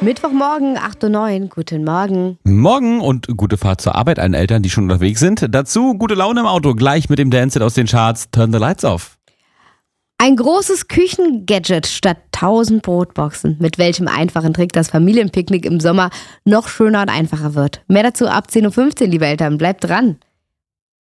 Mittwochmorgen, 8:09 Uhr, guten Morgen. Morgen und gute Fahrt zur Arbeit allen Eltern, die schon unterwegs sind. Dazu gute Laune im Auto, gleich mit dem Dance-Hit aus den Charts Turn the Lights Off. Ein großes Küchengadget statt 1000 Brotboxen. Mit welchem einfachen Trick das Familienpicknick im Sommer noch schöner und einfacher wird. Mehr dazu ab 10:15 Uhr, liebe Eltern. Bleibt dran.